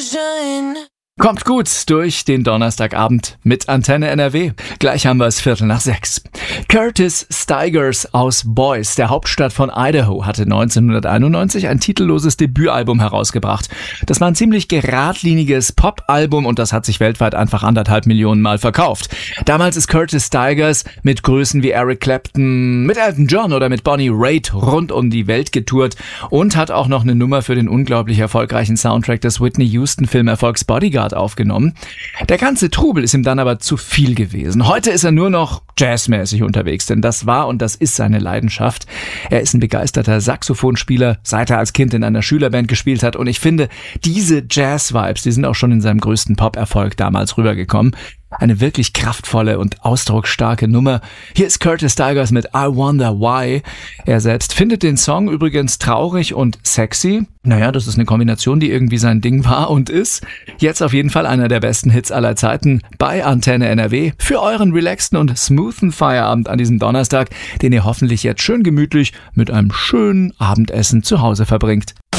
Illusion. Kommt gut durch den Donnerstagabend mit Antenne NRW. Gleich haben wir es 5:45. Curtis Stigers aus Boise, der Hauptstadt von Idaho, hatte 1991 ein titelloses Debütalbum herausgebracht. Das war ein ziemlich geradliniges Pop-Album und das hat sich weltweit einfach 1,5 Millionen Mal verkauft. Damals ist Curtis Stigers mit Größen wie Eric Clapton, mit Elton John oder mit Bonnie Raitt rund um die Welt getourt und hat auch noch eine Nummer für den unglaublich erfolgreichen Soundtrack des Whitney Houston-Filmerfolgs Bodyguard aufgenommen. Der ganze Trubel ist ihm dann aber zu viel gewesen. Heute ist er nur noch jazzmäßig unterwegs, denn das war und das ist seine Leidenschaft. Er ist ein begeisterter Saxophonspieler, seit er als Kind in einer Schülerband gespielt hat und ich finde, diese Jazz-Vibes, die sind auch schon in seinem größten Pop-Erfolg damals rübergekommen. Eine wirklich kraftvolle und ausdrucksstarke Nummer. Hier ist Curtis Stigers mit I Wonder Why. Er selbst findet den Song übrigens traurig und sexy. Naja, das ist eine Kombination, die irgendwie sein Ding war und ist. Jetzt auf jeden Fall einer der besten Hits aller Zeiten bei Antenne NRW für euren relaxten und smoothen Feierabend an diesem Donnerstag, den ihr hoffentlich jetzt schön gemütlich mit einem schönen Abendessen zu Hause verbringt.